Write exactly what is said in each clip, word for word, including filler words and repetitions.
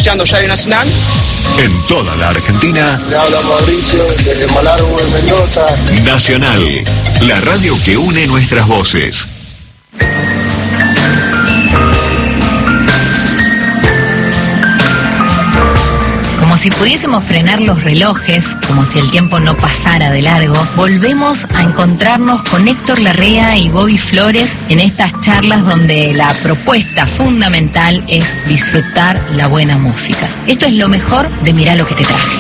escuchando Radio Nacional. En toda la Argentina. Le habla Mauricio desde Malargüe, Mendoza. Nacional, la radio que une nuestras voces. Como si pudiésemos frenar los relojes, como si el tiempo no pasara de largo, volvemos a encontrarnos con Héctor Larrea y Bobby Flores en estas charlas donde la propuesta fundamental es disfrutar la buena música. Esto es lo mejor de Mirá lo que te traje.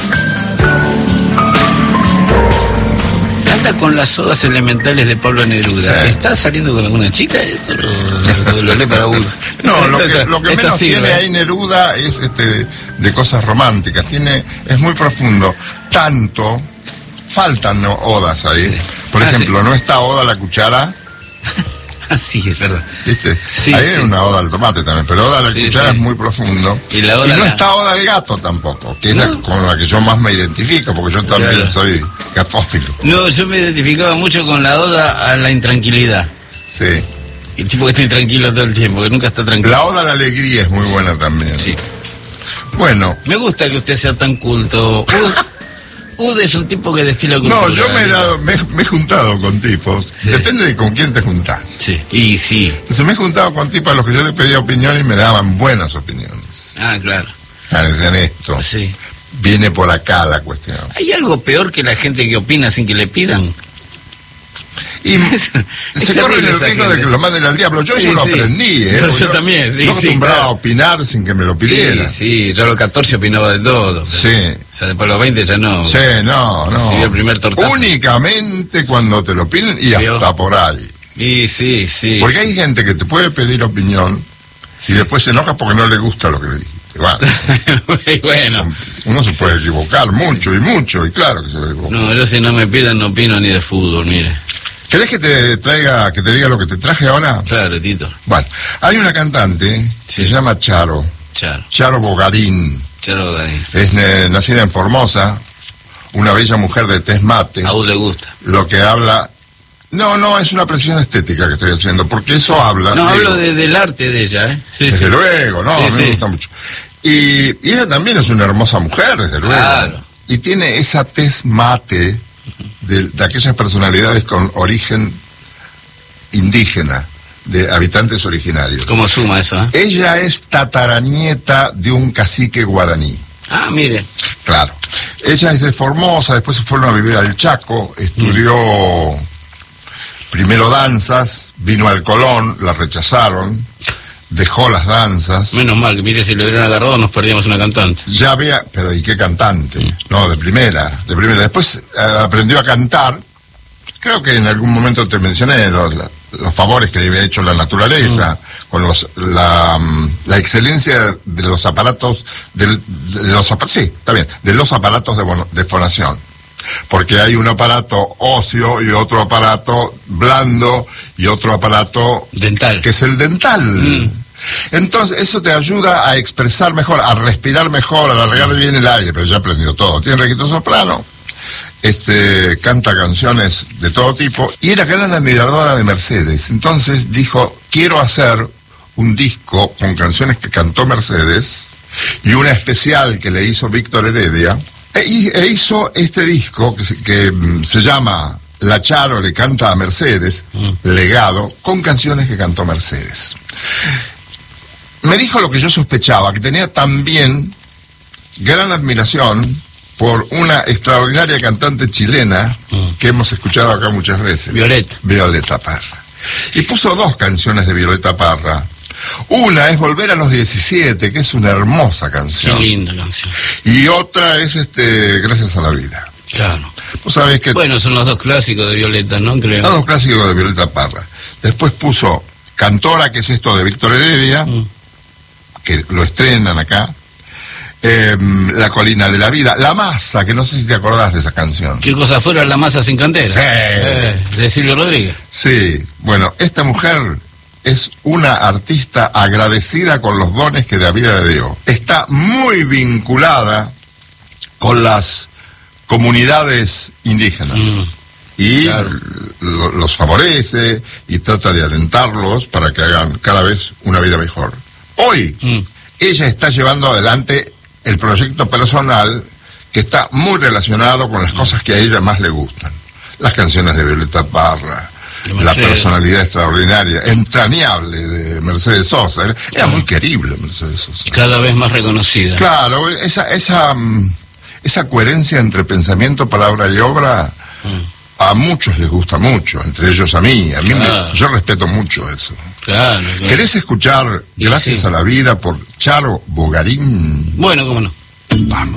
Anda con las odas elementales de Pablo Neruda. Sí. ¿Estás saliendo con alguna chica? Esto lo, lo, lo lee para uno. No, lo que, lo que menos tiene ahí Neruda es este de cosas románticas. Tiene, es muy profundo. Tanto, faltan ¿no? odas ahí. Sí. Por ah, ejemplo, sí. no está Oda a la cuchara. Sí, es verdad. ¿Viste? Sí, ahí sí. hay una Oda al tomate también, pero Oda a la sí, cuchara sí. es muy profundo. Y, la oda y no la... está Oda al gato tampoco, que ¿no? es la con la que yo más me identifico, porque yo también claro. soy gatófilo. No, yo me identificaba mucho con la Oda a la intranquilidad. Sí. El tipo que está intranquilo todo el tiempo, que nunca está tranquilo. La Oda a la alegría es muy buena también. Sí. Bueno. Me gusta que usted sea tan culto. Ude es un tipo que destila cultura. No, yo me he, dado, me, me he juntado con tipos. Sí. Depende de con quién te juntás. Sí, y sí. Entonces me he juntado con tipos a los que yo les pedía opinión y me daban buenas opiniones. Ah, claro. Ah, decían esto. Sí. Viene por acá la cuestión. ¿Hay algo peor que la gente que opina sin que le pidan? Y se corre el riesgo de que lo manden al diablo. Yo sí, eso sí. lo aprendí, ¿eh? Yo, yo también, sí, yo sí. acostumbraba claro. a opinar sin que me lo pidieran. Sí, sí, yo a los catorce opinaba de todo. Sí. O sea, después de los veinte ya no. Sí, no, no. Sí, el primer tortazo. Únicamente cuando te lo piden y hasta ¿Vio? por ahí. Y sí, sí. Porque sí. hay gente que te puede pedir opinión sí. y después se enoja porque no le gusta lo que le dijiste. Bueno, bueno. Uno se puede equivocar mucho y mucho, y claro que se equivoca. No, yo si no me piden no opino ni de fútbol, mire. ¿Querés que te traiga, que te diga lo que te traje ahora? Claro, Tito. Bueno, hay una cantante sí. que se llama Charo. Charo. Charo Bogarín. Charo Bogarín. Es ne, nacida en Formosa, una bella mujer de tez mate. A vos le gusta. Lo que habla... No, no, es una presión estética que estoy haciendo, porque eso habla... No, digo, hablo de, del arte de ella, ¿eh? Sí, desde sí. luego, no, sí, a mí sí. me gusta mucho. Y, y ella también es una hermosa mujer, desde luego. Claro. Y tiene esa tez mate de, de aquellas personalidades con origen indígena, de habitantes originarios. ¿Cómo suma eso, eh? Ella es tataranieta de un cacique guaraní. Ah, mire. Claro. Ella es de Formosa, después se fueron a vivir al Chaco, estudió mm. primero danzas, vino al Colón, la rechazaron, dejó las danzas. Menos mal, que mire, si lo hubieran agarrado nos perdíamos una cantante. Ya había, pero ¿y qué cantante? Mm. No, de primera, de primera. Después eh, aprendió a cantar. Creo que en algún momento te mencioné los, los favores que le había hecho la naturaleza, mm. con los, la, la excelencia de los aparatos, de, de los sí, está bien, de los aparatos de, de fonación. Porque hay un aparato óseo y otro aparato blando y otro aparato dental, que es el dental. Mm. Entonces eso te ayuda a expresar mejor, a respirar mejor, a alargar bien el aire, pero ya aprendió todo. Tiene requinto soprano. Este, canta canciones de todo tipo, y era gran admiradora de Mercedes. Entonces dijo, quiero hacer un disco con canciones que cantó Mercedes, y una especial que le hizo Víctor Heredia, e, e hizo este disco que se, que se llama La Charo le canta a Mercedes, mm. legado, con canciones que cantó Mercedes. Me dijo lo que yo sospechaba, que tenía también gran admiración por una extraordinaria cantante chilena mm. que hemos escuchado acá muchas veces. Violeta. Violeta Parra. Y puso dos canciones de Violeta Parra. Una es Volver a los diecisiete, que es una hermosa canción. Qué linda canción. Y otra es este Gracias a la vida. Claro. Vos sabés que... Bueno, son los dos clásicos de Violeta, ¿no? Creo. Los dos clásicos de Violeta Parra. Después puso Cantora, que es esto de Víctor Heredia, mm. que lo estrenan acá. Eh, La colina de la vida, La masa, que no sé si te acordás de esa canción. ¿Qué cosa fuera La masa sin cantera? Sí. Eh, de Silvio Rodríguez. Sí, bueno, esta mujer es una artista agradecida con los dones que la vida le dio. Está muy vinculada con las comunidades indígenas. Mm. Y claro. lo, los favorece y trata de alentarlos para que hagan cada vez una vida mejor. Hoy, mm. ella está llevando adelante el proyecto personal que está muy relacionado con las cosas que a ella más le gustan. Las canciones de Violeta Parra, la personalidad extraordinaria, entrañable de Mercedes Sosa. Era muy querible Mercedes Sosa. Cada vez más reconocida. Claro, esa, esa, esa coherencia entre pensamiento, palabra y obra, mm. a muchos les gusta mucho, entre ellos a mí. A mí claro. me, yo respeto mucho eso. Claro, claro. ¿Querés escuchar Gracias sí. a la vida por Charo Bogarín? Bueno, cómo no. Vamos.